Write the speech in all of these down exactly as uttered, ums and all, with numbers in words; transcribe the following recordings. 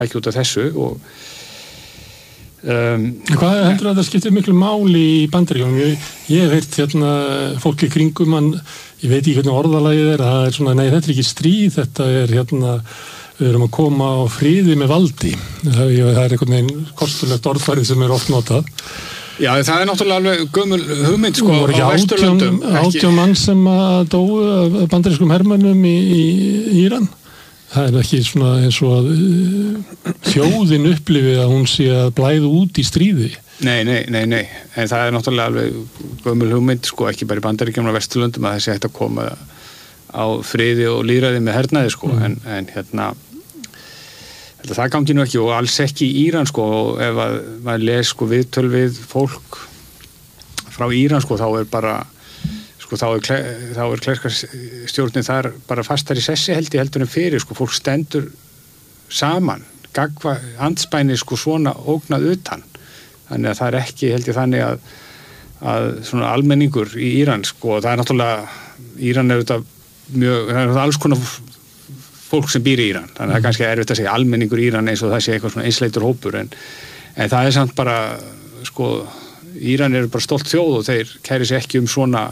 ekki út af þessu og um, Hvað heldur að það skiptir miklu máli í Bandaríkjunum? Ég, ég hef heyrt hérna fólki kringum hann, ég veit ekki hvernig orðalagið er, það er svona, nei þetta er ekki stríð, þetta er hérna, við erum að koma á friði með valdi. Það, ég, það er einhvern veginn kostulegt orðfærið sem er oft notað. Já, það er náttúrulega alveg gömul hugmynd sko á Vesturlöndum. Átján mann sem að dóu af bandarískum hermönnum í, í Íran. Það er ekki svona eins og að þjóðin upplifi að hún sé að blæða út í stríði. Nei, nei, nei, nei. En það er náttúrulega alveg gömul hugmynd, sko, ekki bara í Bandaríkjunum og Vesturlöndum að þessi hægt að koma á friði og lýðræði með hernaði, sko. Mm. En, en hérna, það gangi nú ekki og alls ekki í Íran, sko, og ef að maður les, sko, viðtöl við fólk frá Íran, sko, þá er bara sko þá er, þá er klerkastjórnin þar bara fastar í sessi held ég heldur en fyrir, sko, fólk stendur saman, gagva andspæni sko svona ógnað utan þannig að það er ekki, held ég þannig að að svona almenningur í Íran, sko, það er náttúrulega Íran er þetta mjög, það er alls konar fólk sem býr í Íran, þannig að það er kannski erfitt að segja almenningur í Íran eins og það sé eitthvað svona einsleitur hópur, en, en það er samt bara, sko, Íran eru bara stolt þjóð og þeir kæri sig ekki um svona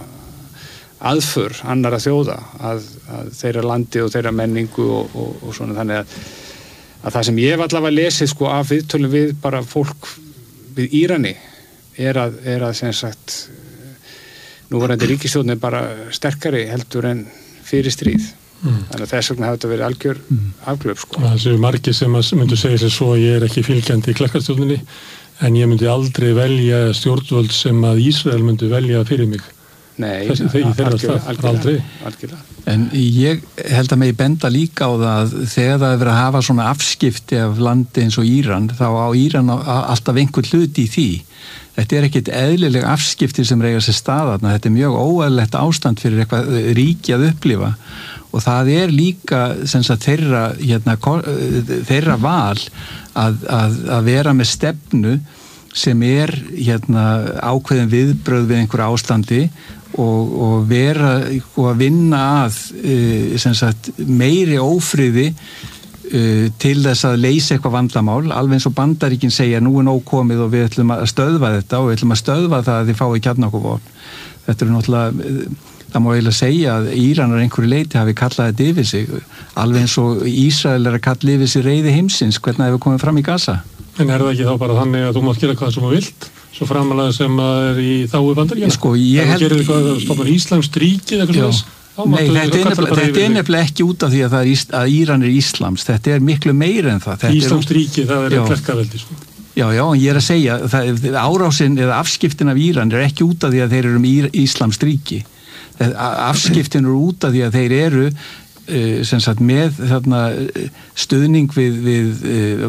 aðför annara þjóða að, að þeirra landi og þeirra menningu og, og, og svona þannig að, að það sem ég hef allavega lesið sko af viðtölum við bara fólk við Írani er að, er að sem sagt núverandi ríkisstjórn er bara sterkari heldur en fyrir stríð mm. þannig að þess vegna hafa þetta verið algjör mm. afglöf sko. Það séu margir sem að myndu segja sér svo að ég er ekki fylgjandi í klerkastjórninni en ég myndi aldrei velja stjórnvöld sem að Ísrael myndi velja fyrir mig. Nei, Þessi, þeir, þeir algjörlega, algjörlega, algjörlega. En ég held að mig benda líka á það þegar það er verið að hafa svona afskipti af landi eins og Íran, þá á Íran alltaf einhver hluti í því. Þetta er ekkit eðlileg afskipti sem reygar sér staðarna, þetta er mjög óeðlilegt ástand fyrir eitthvað ríki að upplifa og það er líka sem sagt, þeirra, hérna, þeirra val að, að, að vera með stefnu sem er hérna, ákveðin viðbrögð við einhverju ástandi og, og vera og að vinna að uh, sem sagt, meiri ófriði uh, til þess að leysa eitthvað vandamál, alveg eins og Bandaríkin segja nú er nóg komið og við ætlum að stöðva þetta og við ætlum að stöðva það að þið fái kjarnorkuvopn. Þetta er náttúrulega, það má eiginlega segja að Íranar einhverju leyti hafi kallað þetta yfir sig, alveg eins og Ísrael er að kalla yfir sig reiði heimsins, hvernig það hefur komið fram í Gaza. En er það ekki þá bara þannig að þú mátt gera hvað sem þú vilt, svo framalega sem er í þáu Bandaríkjanna? Sko, ég held... Ef þú gerir eitthvað að stofna Íslamskt ríkið eitthvað þess, þá Nei, máttu þetta er nefnilega ekki út af því að, það er, að Íran er íslams, þetta er miklu meira en það. Íslamskt ríkið, það er klerkaveldi, sko. Já, já, en ég er að segja, það, árásin eða afskiptin af Íran er ekki út af því að þeir eru um íslamskt ríki. Afskiptin eru út af því að þeir eru Uh, sem sagt með þarna stuðning við, við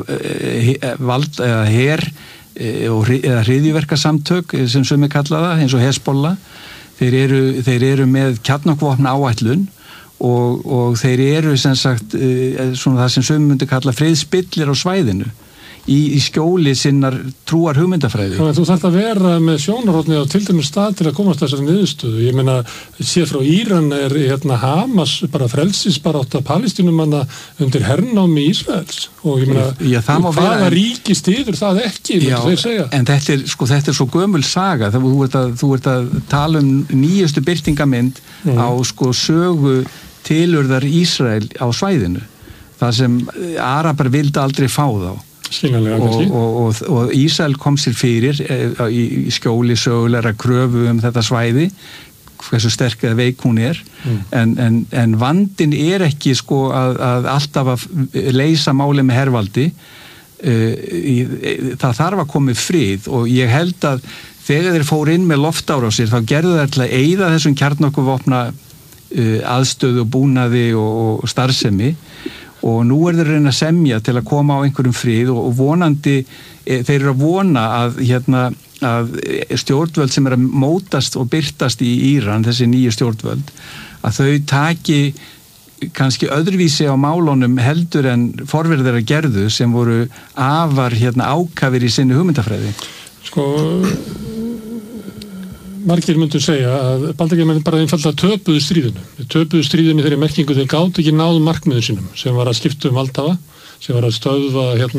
uh, vald eða her uh, eða hryðjuverkasamtök sem sumir kalla það eins og Hezbollah þeir eru, þeir eru með kjarnorkuvopna áætlun og, og þeir eru sem sagt uh, svona það sem sumir myndi kalla friðspillir á svæðinu í, í skjóli sinnar trúar hugmyndafræði. Þannig að þú þarft að vera með sjónarhorni á tildurinn stað til að komast þessari niðurstöðu. Ég meina, séð frá Íran er hérna Hamas bara frelsisbarátta Palestínumanna undir hernámi Ísraels og ég meina, já, hvaða en... ríki styður það ekki, já, þeir segja. En þetta er, sko, þetta er svo gömul saga, það, þú, ert að, þú ert að tala um nýjustu birtingamynd mm. á sko sögu tilurðar Ísrael á svæðinu, það sem Arabar vildi aldrei fá þá. Og, og, og, og Ísrael kom sér fyrir í, í skjóli sögulegra kröfu um þetta svæði hversu sterk eða veik hún er mm. en, en, en vandinn er ekki sko að, að alltaf að leysa máli með hervaldi það þarf að koma frið og ég held að þegar þeir fóru inn með loftárásir þá gerðu þeir til að eyða þessum kjarnorkuvopna aðstöðu og búnaði og, og starfsemi og nú er þeir að reyna að semja til að koma á einhverjum frið og vonandi þeir eru að vona að, hérna, að stjórnvöld sem er að mótast og byrtast í Íran, þessi nýju stjórnvöld, að þau taki kannski öðruvísi á málunum heldur en forverðir að gerðu sem voru afar hérna, ákafir í sinni hugmyndafræði. Sko, margir myndu segja að Bandaríkjamenn bara einfaldlega töpuðu stríðinu. Þeir töpuðu stríðinu þeirri merkingu þeir gátu ekki náðu markmiðum sínum sem var að skipta um valdhafa. sem var að stöðva hérna